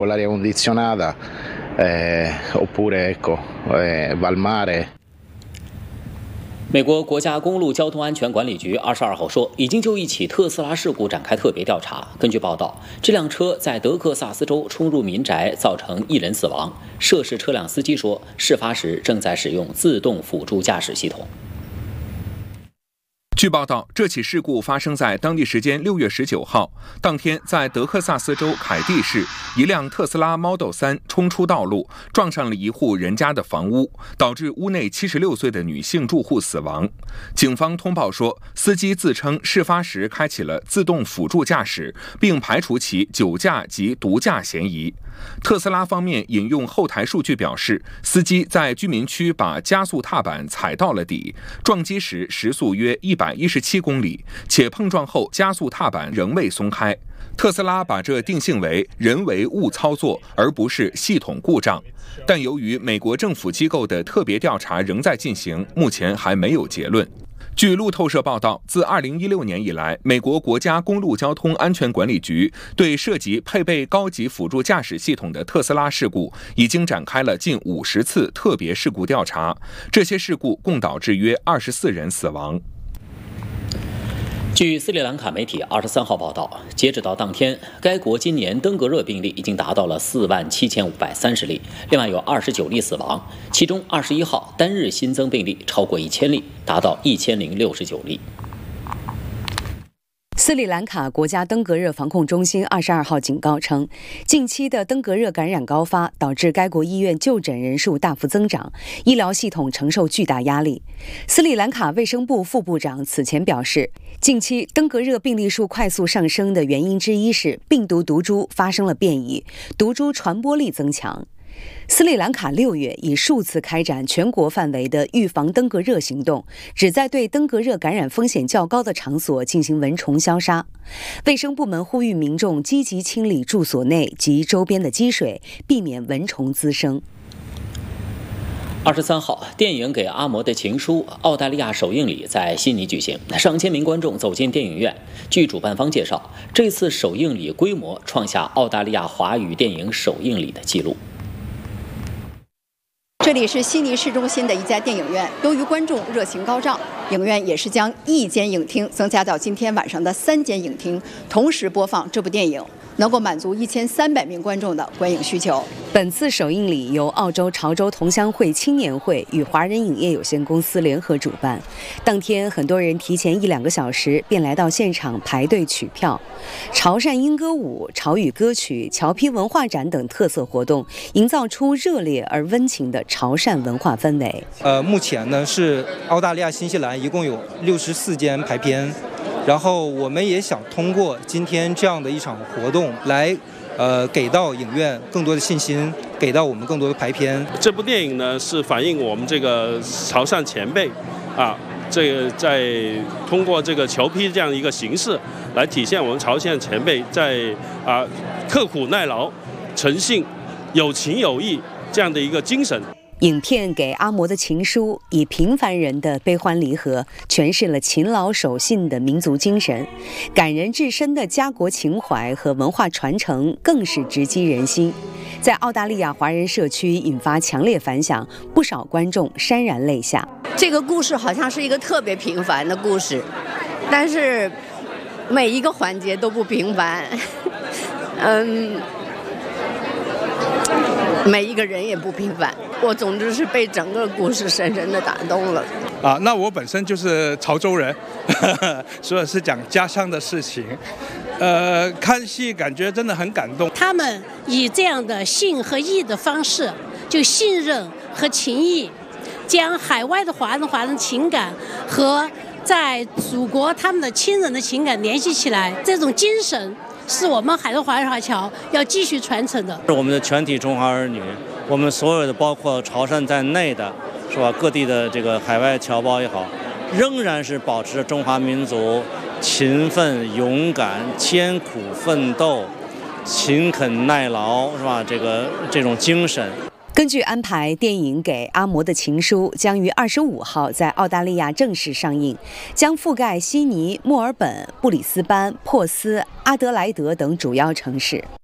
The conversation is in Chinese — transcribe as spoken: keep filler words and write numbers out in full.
L'aria condizionata, eh, oppure ecco, eh, va al mare。 美国国家公路交通安全管理局二十二号说，已经就一起特斯拉事故展开特别调查。根据报道，这辆车在德克萨斯州冲入民宅，造成一人死亡。涉事车辆司机说，事发时正在使用自动辅助驾驶系统。 据报道，这起事故发生在当地时间六月十九号。当天，在德克萨斯州凯蒂市，一辆特斯拉 Model 三冲出道路，撞上了一户人家的房屋，导致屋内七十六岁的女性住户死亡。警方通报说，司机自称事发时开启了自动辅助驾驶，并排除其酒驾及毒驾嫌疑。特斯拉方面引用后台数据表示，司机在居民区把加速踏板踩到了底，撞击时时速约一百一十七公里，且碰撞后加速踏板仍未松开。特斯拉把这定性为人为误操作，而不是系统故障。但由于美国政府机构的特别调查仍在进行，目前还没有结论。据路透社报道，自二零一六年以来，美国国家公路交通安全管理局对涉及配备高级辅助驾驶系统的特斯拉事故已经展开了近五十次特别事故调查，这些事故共导致约二十四人死亡。 据斯里兰卡媒体二十三号报道，截止到当天，该国今年登革热病例已经达到了四万七千五百三十例，另外有二十九例死亡，其中二十一号单日新增病例超过一千例，达到一千零六十九例。 斯里兰卡国家登革热防控中心二十二号警告称，近期的登革热感染高发导致该国医院就诊人数大幅增长，医疗系统承受巨大压力。斯里兰卡卫生部副部长此前表示，近期登革热病例数快速上升的原因之一是病毒毒株发生了变异，毒株传播力增强。斯里兰卡六月以数次开展全国范围的预防登革热行动，旨在对登革热感染风险较高的场所进行蚊虫消杀。卫生部门呼吁民众积极清理住所内及周边的积水，避免蚊虫滋生。 二十三号，电影《给阿嬷的情书》澳大利亚首映礼在悉尼举行，上千名观众走进电影院。据主办方介绍，这次首映礼规模创下澳大利亚华语电影首映礼的纪录。 这里是悉尼市中心的一家电影院，由于观众热情高涨，影院也是将一间影厅增加到今天晚上的三间影厅，同时播放这部电影，能够满足一千三百名观众的观影需求。 本次首映礼由澳洲潮州同乡会青年会与华人影业有限公司联合主办。当天，很多人提前一两个小时便来到现场排队取票。潮汕莺歌舞、潮语歌曲、侨批文化展等特色活动，营造出热烈而温情的潮汕文化氛围。 呃，目前呢是澳大利亚、新西兰一共有六十四间排片，然后我们也想通过今天这样的一场活动来。呃，给到影院更多的信心，给到我们更多的排片。 这部电影呢，是反映我们这个潮汕前辈，啊，这个在通过这个侨批这样一个形式，来体现我们潮汕前辈在啊刻苦耐劳、诚信、有情有义这样的一个精神。 影片《给阿嬷的情书》以平凡人的悲欢离合，诠释了勤劳守信的民族精神，感人至深的家国情怀和文化传承更是直击人心，在澳大利亚华人社区引发强烈反响，不少观众潸然泪下。 这个故事好像是一个特别平凡的故事，但是每一个环节都不平凡，嗯。每一个人也不平凡，我总之是被整个故事深深的打动了。 啊，那我本身就是潮州人，呵呵，所以是讲家乡的事情。呃，看戏感觉真的很感动。 他们以这样的信和义的方式，就信任和情谊，将海外的华人华人情感和在祖国他们的亲人的情感联系起来，这种精神。是我们海外华人华侨要继续传承的。 是我们的全体中华儿女，我们所有的包括潮汕在内的，是吧？各地的这个海外侨胞也好，仍然是保持着中华民族勤奋、勇敢、艰苦奋斗、勤恳耐劳，是吧？这个这种精神。 根据安排，电影《给阿嬷的情书》将于二十五号在澳大利亚正式上映，将覆盖悉尼、墨尔本、布里斯班、珀斯、阿德莱德等主要城市。